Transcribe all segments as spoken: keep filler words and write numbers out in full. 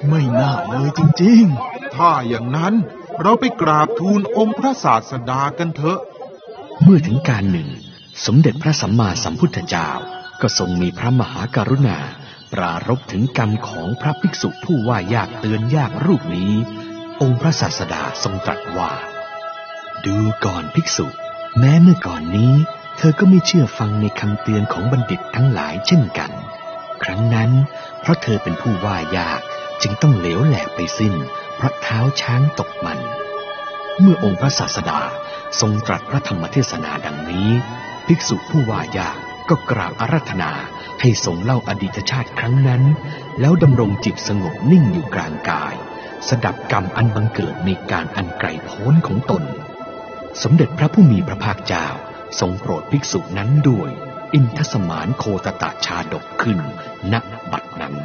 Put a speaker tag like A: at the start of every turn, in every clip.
A: ไม่น่าเลยจริงๆถ้าอย่างนั้นเราไปกราบทูลองค์พระศาสดากันเถอะ
B: เมื่อถึงการหนึ่งสมเด็จพระสัมมาสัมพุทธเจ้าก็ทรงมีพระมหากรุณาปรารภถึงกรรมของพระภิกษุผู้ว่ายากเตือนยากรูปนี้องค์พระศาสดาทรงตรัสว่าดูก่อนภิกษุแม้เมื่อก่อนนี้เธอก็ไม่เชื่อฟังในคำเตือนของบัณฑิตทั้งหลายเช่นกันครั้งนั้นเพราะเธอเป็นผู้ว่ายากจึงต้องเหลวแหลกไปสิ้นเพราะเท้าช้างตกมันเมื่อองค์พระศาสดาทรงตรัสพระธรรมเทศนาดังนี้ภิกษุผู้ว่ายากก็กราบอาราธนาให้ทรงเล่าอดีตชาติครั้งนั้นแล้วดำรงจิตสงบนิ่งอยู่กลางกายสดับกรรมอันบังเกิดในการอันไกลโพ้นของตนสมเด็จพระผู้มีพระภาคเจ้าทรงโปรดภิกษุนั้นด้วยอินทสมานโคตตชาดกขึ้นณบัดนั้น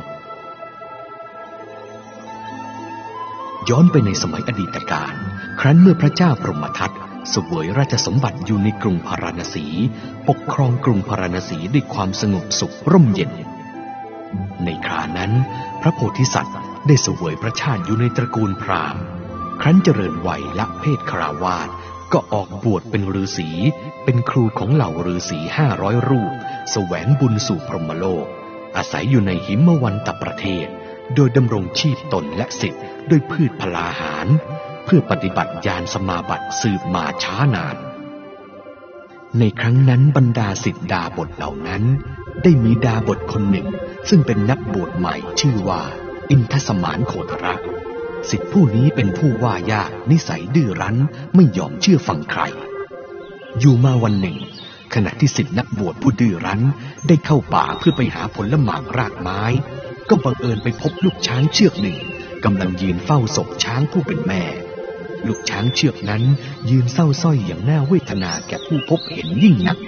B: ย้อนไปในสมัยอดีตกาลครั้นเมื่อพระเจ้าพรหมทัตเสวยราชสมบัติอยู่ในกรุงพาราณสีปกครองกรุงพาราณสีด้วยความสงบสุขร่มเย็นในครานั้นพระโพธิสัตว์ได้เสวยพระชาติอยู่ในตระกูลพราหมณ์ครั้นเจริญวัยละเพศคฤหัสถ์ก็ออกบวชเป็นฤาษีเป็นครูของเหล่าฤาษีห้าร้อยรูปแสวงบุญสู่พรหมโลกอาศัยอยู่ในหิมวันตประเทศโดยดำรงชีพตนและศิษย์ด้วยพืชพลาหารเพื่อปฏิบัติญาณสมาบัติสืบมาช้านานในครั้งนั้นบรรดาศิษย์ดาบทเหล่านั้นได้มีดาบทคนหนึ่งซึ่งเป็นนักบวชใหม่ชื่อว่าอินทสมานโคตรศ์ศิษย์ผู้นี้เป็นผู้ว่ายากนิสัยดื้อรั้นไม่ยอมเชื่อฟังใครอยู่มาวันหนึ่งขณะที่ศิษย์นักบวชผู้ดื้อรั้นได้เข้าป่าเพื่อไปหาผลหมากรากไม้ก็บังเอิญไปพบลูกช้างเชือกหนึ่งกำลังยืนเฝ้าศพช้างผู้เป็นแม่ลูกช้างเชือกนั้นยืนเศร้าส้อยอย่างน่าเวทนาแก่ผู้พบเห็นยิ่งนัก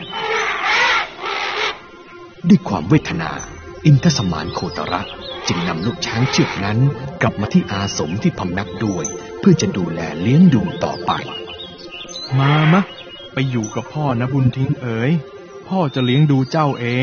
B: ด้วยความเวทนาอินทสมานโคตรศ์จึงนำลูกช้างเชือกนั้นกลับมาที่อาสมที่พำนักด้วยเพื่อจะดูแลเลี้ยงดูต่อไป
C: มามะไปอยู่กับพ่อนะบุญทิ้งเอ๋ยพ่อจะเลี้ยงดูเจ้าเอง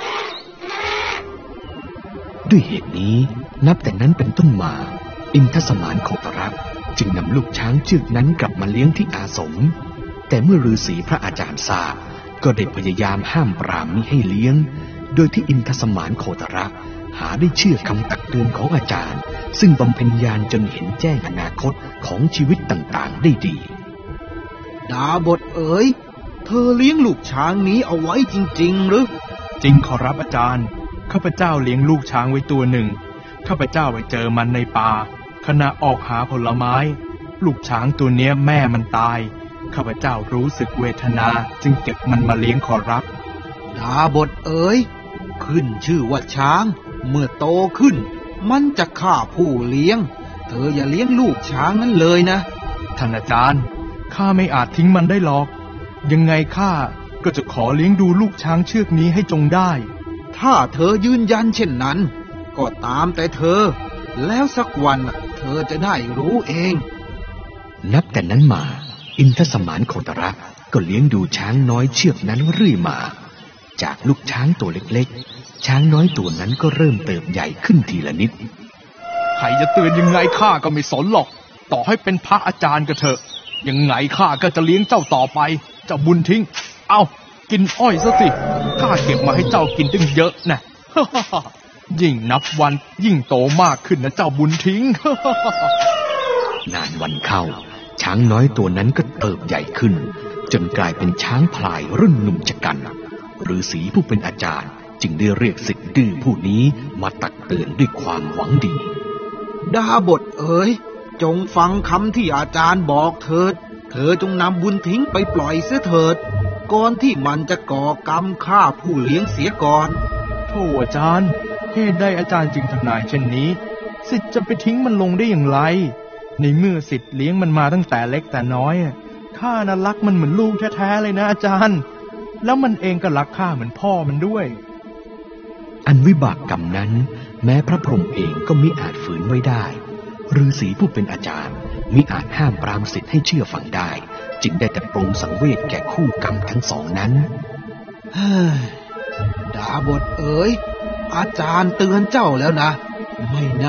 B: ด้วยเหตุนี้นับแต่นั้นเป็นต้นมาอินทสมานโคตรศ์จึงนำลูกช้างเชือกนั้นกลับมาเลี้ยงที่อาสมแต่เมื่อฤาษีพระอาจารย์ทราบก็ได้พยายามห้ามปรามมิให้เลี้ยงโดยที่อินทสมานโคตรศ์หาได้เชื่อคำตักเตือนของอาจารย์ซึ่งบำเพ็ญญาณจนเห็นแจ้งอนาคตของชีวิตต่างๆได้ดี
D: ดาบทเอ๋ยเธอเลี้ยงลูกช้างนี้เอาไว้จริงๆหรือ
C: จริงขอรับอาจารย์ข้าพเจ้าเลี้ยงลูกช้างไว้ตัวหนึ่งข้าพเจ้าไปเจอมันในป่าขณะออกหาผลไม้ลูกช้างตัวเนี้ยแม่มันตายข้าพเจ้ารู้สึกเวทนาจึงเก็บมันมาเลี้ยงขอรับ
D: ดาบทเอ๋ยขึ้นชื่อว่าช้างเมื่อโตขึ้นมันจะฆ่าผู้เลี้ยงเธออย่าเลี้ยงลูกช้างนั้นเลยนะ
C: ท่านอาจารย์ข้าไม่อาจทิ้งมันได้หรอกยังไงข้าก็จะขอเลี้ยงดูลูกช้างเชือกนี้ให้จงได้
D: ถ้าเธอยืนยันเช่นนั้นก็ตามแต่เธอแล้วสักวันเธอจะได้รู้เอง
B: นับแต่นั้นมาอินทสมานโคตรศ์ก็เลี้ยงดูช้างน้อยเชือกนั้นเรื่อยมาจากลูกช้างตัวเล็กๆช้างน้อยตัวนั้นก็เริ่มเติบใหญ่ขึ้นทีละนิด
C: ใครจะเตือนยังไงข้าก็ไม่สนหรอกต่อให้เป็นพระอาจารย์ก็เถอะยังไงข้าก็จะเลี้ยงเจ้าต่อไปเจ้าบุญทิ้งเอากินอ้อยซะสิข้าเก็บมาให้เจ้ากินตั้งเยอะนะ ยิ่งนับวันยิ่งโตมากขึ้นนะเจ้าบุญทิ้ง
B: นานวันเข้าช้างน้อยตัวนั้นก็เติบใหญ่ขึ้นจนกลายเป็นช้างพลายรุ่นหนุ่มชะกันฤาษีผู้เป็นอาจารย์จึงได้เรียกศิษย์ดื้อผู้นี้มาตักเตือนด้วยความหวังดี
D: ดาบทเอ๋ยจงฟังคำที่อาจารย์บอกเถิดเธอจงนำบุญทิ้งไปปล่อยเสียเถิดก่อนที่มันจะก่อกรรมฆ่าผู้เลี้ยงเสียก่อน
C: โธ่อาจารย์เหตุใดอาจารย์จึงทำนายเช่นนี้ศิษย์จะไปทิ้งมันลงได้อย่างไรในเมื่อศิษย์เลี้ยงมันมาตั้งแต่เล็กแต่น้อยข้าน่ะรักมันเหมือนลูกแท้ๆเลยนะอาจารย์แล้วมันเองก็รักข้าเหมือนพ่อมันด้วย
B: อันวิบากกรรมนั้นแม้พระพรหมเองก็มิอาจฝืนไว้ได้ฤาษีผู้เป็นอาจารย์มิอาจห้ามปรามศิษย์ให้เชื่อฟังได้จึงได้แต่ปรงสังเวชแก่คู่กรรมทั้งสองนั้น
D: เฮ้ยดาบทเอ๋ยอาจารย์เตือนเจ้าแล้วนะไม่น่า